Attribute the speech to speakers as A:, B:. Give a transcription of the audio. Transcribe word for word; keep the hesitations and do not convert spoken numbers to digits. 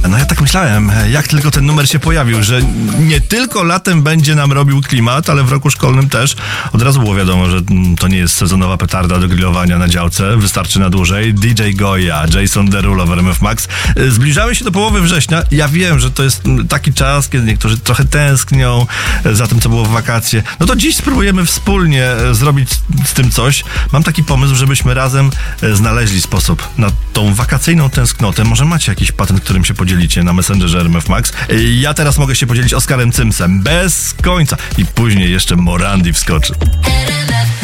A: No ja tak myślałem, jak tylko ten numer się pojawił, że nie tylko latem będzie nam robił klimat, ale w roku szkolnym też. Od razu było wiadomo, że to nie jest sezonowa petarda do grillowania na działce, wystarczy na dłużej. D J Goya, Jason Derulo w R M F Max. Zbliżamy się do połowy września. Ja wiem, że to jest taki czas, kiedy niektórzy trochę tęsknią za tym, co było w wakacje. No to dziś spróbujemy wspólnie zrobić z tym coś. Mam taki pomysł, żebyśmy razem znaleźli sposób na tą wakacyjną tęsknotę. Może macie jakiś patent, którym się podzielicie na Messengerze R M F Max. Ja teraz mogę się podzielić Oskarem Cymsem. Bez końca. I później jeszcze Morandi wskoczy.